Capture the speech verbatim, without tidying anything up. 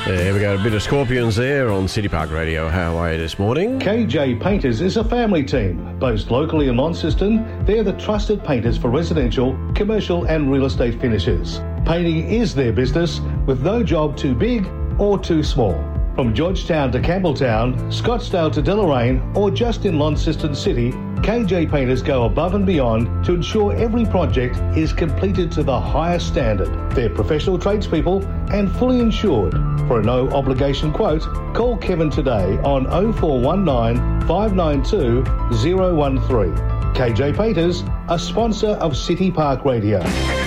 There we go, a bit of Scorpions there on City Park Radio. How are you this morning? K J Painters is a family team. Based locally in Launceston, they're the trusted painters for residential, commercial and real estate finishes. Painting is their business, with no job too big or too small. From Georgetown to Campbelltown, Scottsdale to Deloraine, or just in Launceston City, K J Painters go above and beyond to ensure every project is completed to the highest standard. They're professional tradespeople and fully insured. For a no-obligation quote, call Kevin today on oh four one nine, five nine two, oh one three. K J Painters, a sponsor of City Park Radio.